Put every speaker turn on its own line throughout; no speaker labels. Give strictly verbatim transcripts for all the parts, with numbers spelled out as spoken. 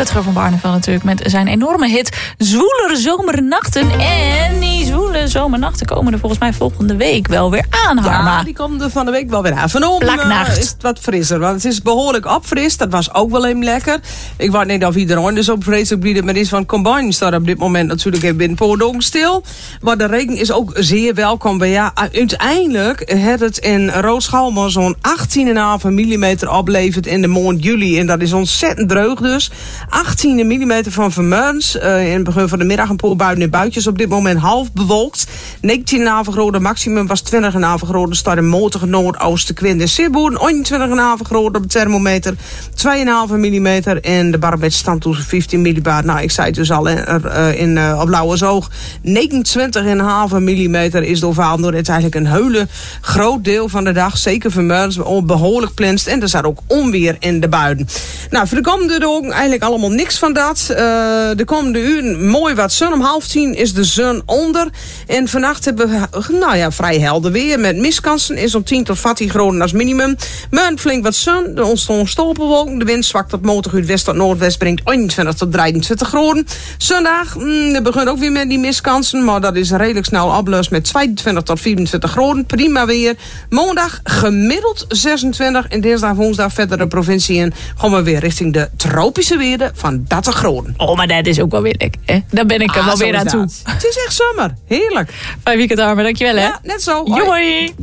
Rutger van Barneveld natuurlijk met zijn enorme hit Zwoele Zomernachten. En die zwoele zomernachten komen er volgens mij volgende week wel weer aan, Harma.
Ja, die komen er van de week wel weer aan. Vanavond uh, is het wat frisser, want het is behoorlijk opfris. Dat was ook wel even lekker. Ik weet niet of iedereen dus op vreselijk blij maar is van Combine staat op dit moment natuurlijk even binnen Poordogen stil. Maar de regen is ook zeer welkom. Maar ja, uiteindelijk heeft het in Roodschouw zo'n achttien komma vijf millimeter opleverd in de maand juli. En dat is ontzettend dreug dus. achttien millimeter van Vermeuns. Uh, in het begin van de middag een paar buien en buitjes. Op dit moment half bewolkt. negentien komma vijf graden. Maximum was twintig komma vijf graden. Staat in motige noordoostenwind in Sibboen. eenentwintig komma vijf graden op de thermometer. twee komma vijf millimeter. En de barometer stand tussen vijftien millibar. Nou, ik zei het dus al in, uh, in, uh, op Lauwersoog. negenentwintig komma vijf millimeter is doorvaald. Door het eigenlijk een hele groot deel van de dag. Zeker Vermeuns behoorlijk plenst. En er zat ook onweer in de buien. Nou, voor de komende dagen eigenlijk allemaal niks van dat. Uh, de komende uren mooi wat zon. Om half tien is de zon onder. En vannacht hebben we nou ja, vrij helder weer. Met miskansen is om tien tot veertien graden als minimum. Maar flink wat zon. Er ontstonden stolpenwolken. De wind zwakt tot matig uit west tot noordwest. Brengt eenentwintig tot drieëntwintig graden. Zondag, mm, we beginnen ook weer met die miskansen. Maar dat is redelijk snel ablust met tweeëntwintig tot vierentwintig graden. Prima weer. Maandag gemiddeld zesentwintig. En dinsdag, woensdag verder de provincie in. Gaan we weer richting de tropische weerden van dertig graden.
Oh, maar dat is ook wel weer lekker, hè? Daar ben ik er
ah,
wel weer aan toe.
Het is echt zomer. Heerlijk.
Fijn weekend, Harma. Dankjewel, hè?
Ja, net zo.
Hoi.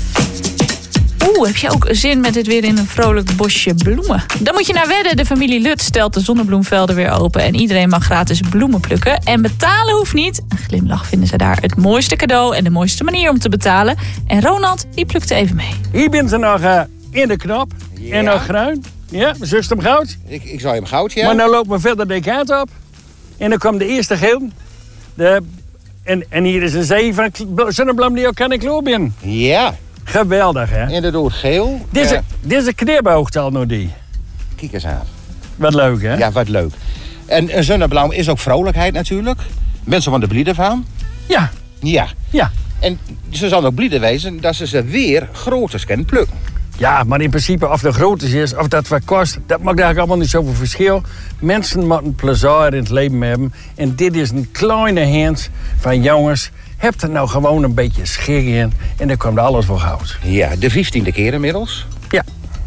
Oeh, heb je ook zin met dit weer in een vrolijk bosje bloemen? Dan moet je naar Wedden. De familie Lut stelt de zonnebloemvelden weer open. En iedereen mag gratis bloemen plukken. En betalen hoeft niet. Een glimlach vinden ze daar het mooiste cadeau en de mooiste manier om te betalen. En Ronald, die plukte even mee.
Hier bent ze nog uh, in de knop. Ja. En nog groen. Ja, zuster hem goud.
Ik, ik zou hem goud, ja.
Maar dan lopen we verder de kant op. En dan komt de eerste geel. De, en, en hier is een zee van zonnebloem die ook kan ik lopen.
Ja.
Geweldig, hè?
Inderdaad geel.
Dit
uh,
is een kniphoogtal nog die.
Kijk eens aan.
Wat leuk, hè?
Ja, wat leuk. En een zonneblauw is ook vrolijkheid natuurlijk. Mensen van de blieden van.
Ja.
Ja.
Ja.
En ze zal ook blieden wezen dat ze ze weer groter kunnen plukken.
Ja, maar in principe of de grootte is, of dat wat kost, dat maakt eigenlijk allemaal niet zoveel verschil. Mensen moeten plezier in het leven hebben. En dit is een kleine hint van jongens, heb er nou gewoon een beetje schik in en dan komt alles voor goud.
Ja, de vijftiende keer inmiddels.
Ja.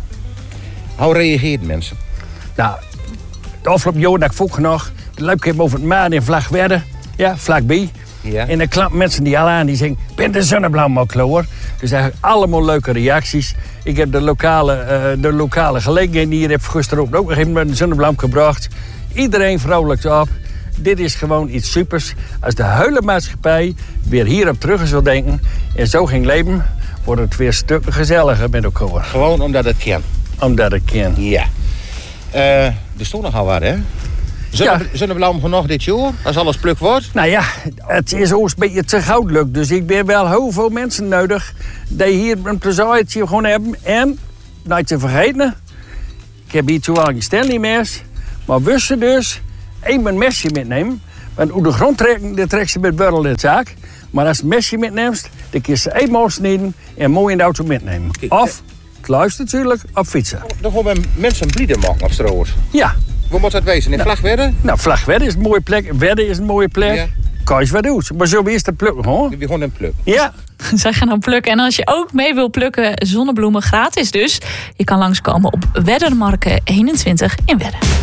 Hoe reageert mensen?
Nou, de afgelopen jaar dat ik vroeg nog, de luik heb over het maan in Vlagtwedde, ja, vlakbij.
Ja.
En dan klappen mensen die al aan, die zeggen, ben de zonneblauw maar kloor. Dus eigenlijk allemaal leuke reacties. Ik heb de lokale, uh, de lokale gelegenheid hier, heb gisteren ook nog even een zonneblauw gebracht. Iedereen vrolijkt op. Dit is gewoon iets supers. Als de hele maatschappij weer hierop terug zal denken en zo ging leven, wordt het weer stukken gezelliger met elkaar.
Gewoon omdat het kan.
Omdat het kan.
Ja. Uh, er stond nogal wat, hè? Zonne, ja. Zonneblauw genoeg dit jaar, als alles pluk wordt?
Nou ja, het is ook een beetje te goudelijk. Dus ik ben wel heel veel mensen nodig die hier een pleziertje gewoon hebben. En, niet te vergeten, ik heb hier toevallig een Stanley mes. Maar wist je dus, één een mesje metnemen. Want hoe de grond trekken, dat trekt ze met burrel in het zaak. Maar als je een mesje metneemt, dan kun je ze eenmaal snijden en mooi in de auto metnemen. Of, kluis natuurlijk, op fietsen.
Dan gaan we mensen blieden maken op straat.
Ja.
Waar moet dat wezen? In nou, Vlagtwedde?
Nou, Vlagtwedde is een mooie plek. Wedde is een mooie plek. Ja. Kan je wat doen. Maar zullen we eerst de plukken, hoor?
We gaan een pluk.
Ja.
Zij gaan dan plukken. En als je ook mee wil plukken, zonnebloemen gratis dus. Je kan langskomen op Weddermarke eenentwintig in Wedden.